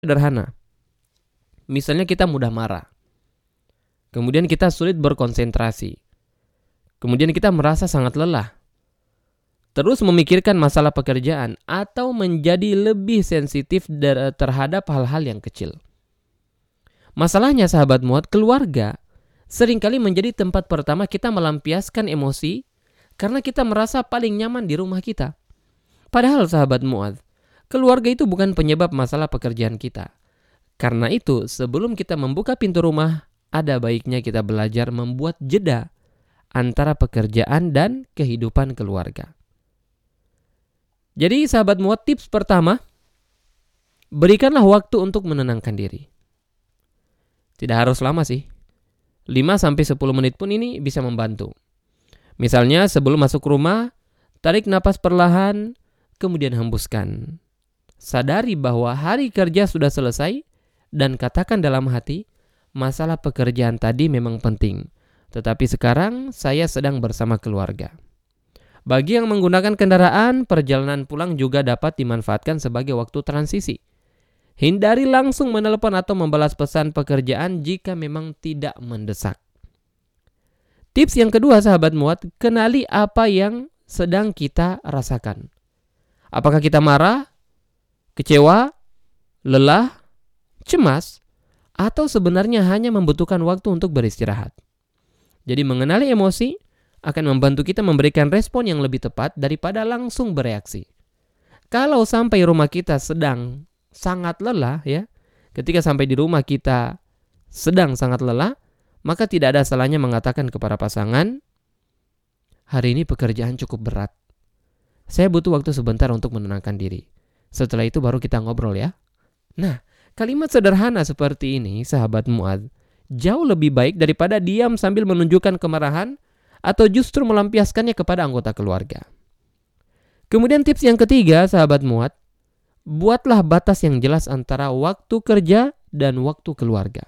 sederhana. Misalnya kita mudah marah. Kemudian kita sulit berkonsentrasi. Kemudian kita merasa sangat lelah. Terus memikirkan masalah pekerjaan atau menjadi lebih sensitif terhadap hal-hal yang kecil. Masalahnya sahabat muat, keluarga seringkali menjadi tempat pertama kita melampiaskan emosi karena kita merasa paling nyaman di rumah kita. Padahal sahabat muat, keluarga itu bukan penyebab masalah pekerjaan kita. Karena itu, sebelum kita membuka pintu rumah, ada baiknya kita belajar membuat jeda antara pekerjaan dan kehidupan keluarga. Jadi sahabat muat, tips pertama, berikanlah waktu untuk menenangkan diri. Tidak harus lama sih. 5-10 menit pun ini bisa membantu. Misalnya sebelum masuk rumah, tarik napas perlahan, kemudian hembuskan. Sadari bahwa hari kerja sudah selesai dan katakan dalam hati, masalah pekerjaan tadi memang penting, tetapi sekarang saya sedang bersama keluarga. Bagi yang menggunakan kendaraan, perjalanan pulang juga dapat dimanfaatkan sebagai waktu transisi. Hindari langsung menelepon atau membalas pesan pekerjaan jika memang tidak mendesak. Tips yang kedua sahabat muat, kenali apa yang sedang kita rasakan. Apakah kita marah, kecewa, lelah, cemas, atau sebenarnya hanya membutuhkan waktu untuk beristirahat. Jadi mengenali emosi akan membantu kita memberikan respon yang lebih tepat daripada langsung bereaksi. Kalau sampai rumah kita sedang sangat lelah ya, ketika sampai di rumah kita sedang sangat lelah, maka tidak ada salahnya mengatakan kepada pasangan, hari ini pekerjaan cukup berat. Saya butuh waktu sebentar untuk menenangkan diri. Setelah itu baru kita ngobrol ya. Nah, kalimat sederhana seperti ini, sahabat muat, jauh lebih baik daripada diam sambil menunjukkan kemarahan atau justru melampiaskannya kepada anggota keluarga. Kemudian tips yang ketiga, sahabat muat, buatlah batas yang jelas antara waktu kerja dan waktu keluarga.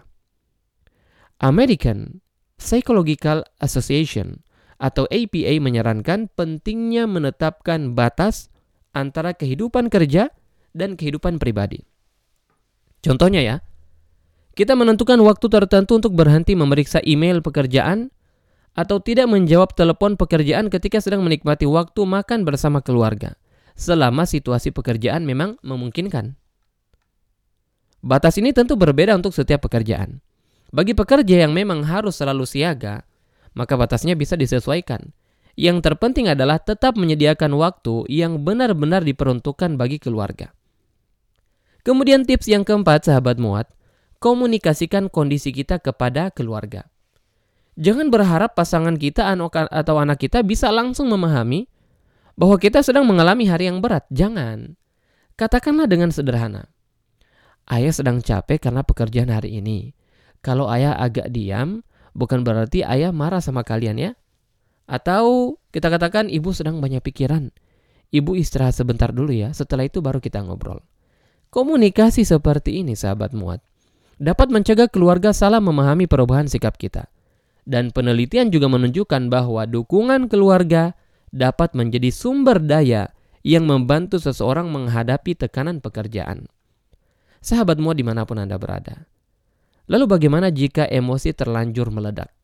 American Psychological Association atau APA menyarankan pentingnya menetapkan batas antara kehidupan kerja dan kehidupan pribadi. Contohnya ya, kita menentukan waktu tertentu untuk berhenti memeriksa email pekerjaan atau tidak menjawab telepon pekerjaan ketika sedang menikmati waktu makan bersama keluarga, selama situasi pekerjaan memang memungkinkan. Batas ini tentu berbeda untuk setiap pekerjaan. Bagi pekerja yang memang harus selalu siaga, maka batasnya bisa disesuaikan. Yang terpenting adalah tetap menyediakan waktu yang benar-benar diperuntukkan bagi keluarga. Kemudian tips yang keempat, sahabat muat, komunikasikan kondisi kita kepada keluarga. Jangan berharap pasangan kita atau anak kita bisa langsung memahami bahwa kita sedang mengalami hari yang berat. Jangan. Katakanlah dengan sederhana, ayah sedang capek karena pekerjaan hari ini. Kalau ayah agak diam, bukan berarti ayah marah sama kalian ya. Atau kita katakan ibu sedang banyak pikiran. Ibu istirahat sebentar dulu ya, setelah itu baru kita ngobrol. Komunikasi seperti ini sahabat muat dapat mencegah keluarga salah memahami perubahan sikap kita. Dan penelitian juga menunjukkan bahwa dukungan keluarga dapat menjadi sumber daya yang membantu seseorang menghadapi tekanan pekerjaan. Sahabat muat dimanapun Anda berada. Lalu bagaimana jika emosi terlanjur meledak?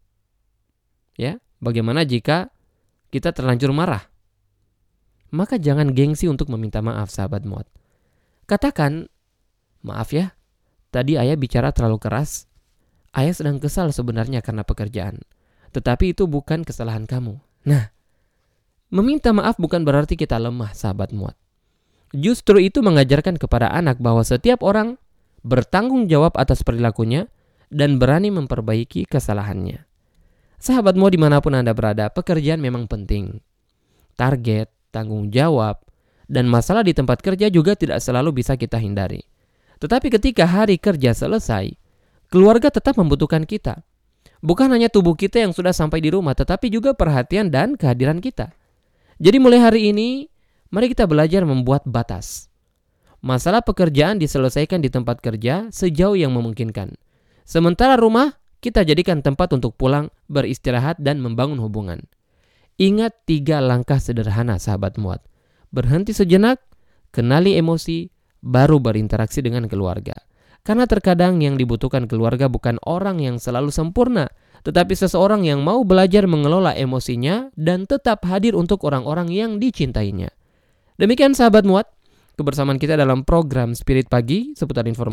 Ya, bagaimana jika kita terlanjur marah? Maka jangan gengsi untuk meminta maaf sahabat muat. Katakan, maaf ya, tadi ayah bicara terlalu keras. Ayah sedang kesal sebenarnya karena pekerjaan. Tetapi itu bukan kesalahan kamu. Nah, meminta maaf bukan berarti kita lemah, sahabat muat. Justru itu mengajarkan kepada anak bahwa setiap orang bertanggung jawab atas perilakunya dan berani memperbaiki kesalahannya. Sahabat muat dimanapun Anda berada, pekerjaan memang penting. Target, tanggung jawab, dan masalah di tempat kerja juga tidak selalu bisa kita hindari. Tetapi ketika hari kerja selesai, keluarga tetap membutuhkan kita. Bukan hanya tubuh kita yang sudah sampai di rumah, tetapi juga perhatian dan kehadiran kita. Jadi mulai hari ini, mari kita belajar membuat batas. Masalah pekerjaan diselesaikan di tempat kerja sejauh yang memungkinkan. Sementara rumah, kita jadikan tempat untuk pulang, beristirahat, dan membangun hubungan. Ingat 3 langkah sederhana sahabat muat. Berhenti sejenak, kenali emosi, baru berinteraksi dengan keluarga. Karena terkadang yang dibutuhkan keluarga bukan orang yang selalu sempurna, tetapi seseorang yang mau belajar mengelola emosinya dan tetap hadir untuk orang-orang yang dicintainya. Demikian sahabat Muat, kebersamaan kita dalam program Spirit Pagi seputar informasi